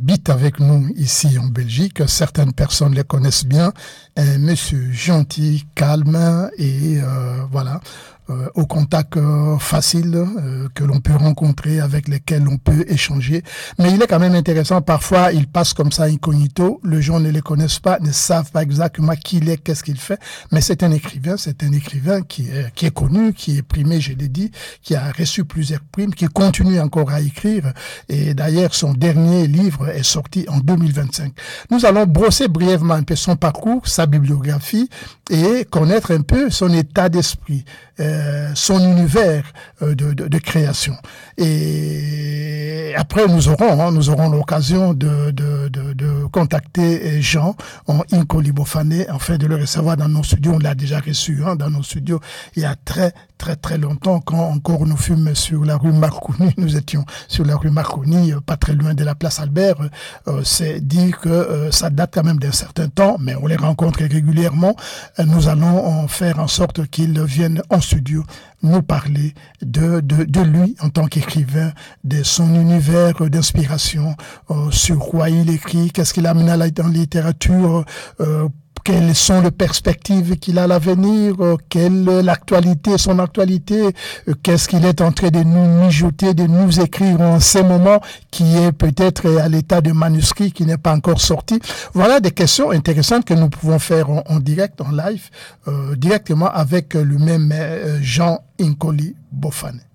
habite avec nous ici en Belgique. Certaines personnes les connaissent bien. Un monsieur gentil, calme et voilà. Au contact facile que l'on peut rencontrer, avec lesquels on peut échanger. Mais il est quand même intéressant, parfois il passe comme ça incognito, les gens ne les connaissent pas, ne savent pas exactement qui il est, qu'est-ce qu'il fait, mais c'est un écrivain qui est connu, qui est primé, je l'ai dit, qui a reçu plusieurs primes, qui continue encore à écrire, et d'ailleurs son dernier livre est sorti en 2025. Nous allons brosser brièvement un peu son parcours, sa bibliographie, et connaître un peu son état d'esprit, son univers de création. Et après, nous aurons l'occasion de contacter Jean en Nkoli Bofane, afin de le recevoir dans nos studios. On l'a déjà reçu dans nos studios il y a très longtemps, quand encore nous fûmes sur la rue Marconi. Nous étions sur la rue Marconi, pas très loin de la place Albert. C'est dire que ça date quand même d'un certain temps, mais on les rencontre régulièrement. Nous allons en faire en sorte qu'ils viennent en studio nous parler de lui en tant qu'écrivain, de son univers d'inspiration, sur quoi il écrit, qu'est-ce qu'il amène à la littérature, quelles sont les perspectives qu'il a à l'avenir, quelle est son actualité, qu'est-ce qu'il est en train de nous mijoter, de nous écrire en ce moment, qui est peut-être à l'état de manuscrit, qui n'est pas encore sorti. Voilà des questions intéressantes que nous pouvons faire en direct, en live, directement avec le même Jean Nkoli Bofane.